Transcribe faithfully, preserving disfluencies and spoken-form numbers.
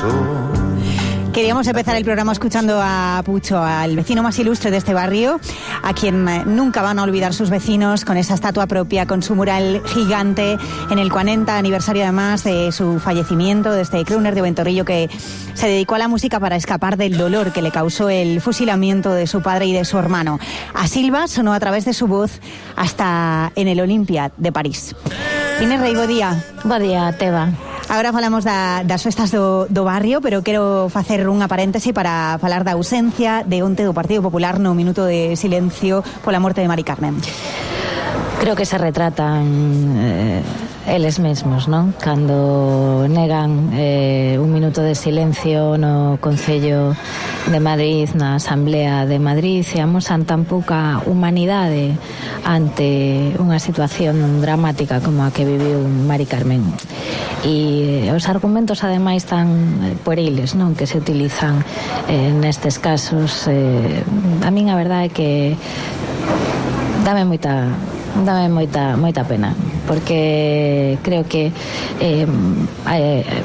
Queríamos empezar el programa escuchando a Pucho, al vecino más ilustre de este barrio, a quien nunca van a olvidar sus vecinos, con esa estatua propia, con su mural gigante, en el cuarenta aniversario además de su fallecimiento, de este crooner de Ventorrillo que se dedicó a la música para escapar del dolor que le causó el fusilamiento de su padre y de su hermano. A Silva sonó a través de su voz hasta en el Olympia de París. Inés Rei, bo día. Bo día, Teba. Agora falamos da, das festas do, do barrio, pero quero facer unha paréntese para falar da ausencia de onte do Partido Popular no minuto de silencio pola morte de Mari Carmen. Creo que se retratan eh, eles mesmos, non? Cando negan eh, un minuto de silencio no Concello de Madrid, na Asamblea de Madrid, e amosan tan pouca humanidade ante unha situación dramática como a que viviu Mari Carmen. E os argumentos ademais tan pueriles, non, que se utilizan eh, nestes casos, eh, a min a verdade é que dame moita dame moita moita pena, porque creo que eh, eh,